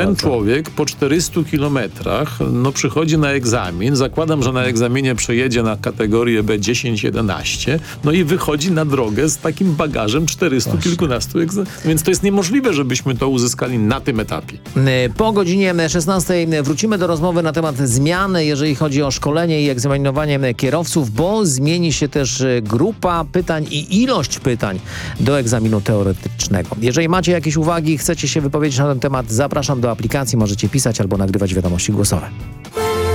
ten bardzo. człowiek po 400 kilometrach przychodzi na egzamin, zakładam, że na egzaminie przejedzie na kategorię B10-11, i wychodzi na drogę z takim bagażem 400 kilkunastu egzaminów. Więc to jest niemożliwe, żebyśmy to uzyskali na tym etapie. Po godzinie 16 wrócimy do rozmowy na temat zmian, jeżeli chodzi o szkolenie i egzaminowanie kierowców, bo zmieni się też grupa pytań i ilość pytań do egzaminu teoretycznego. Jeżeli macie jakieś uwagi, chcecie się wypowiedzieć na ten temat, zapraszam do aplikacji, możecie pisać albo nagrywać wiadomości głosowe.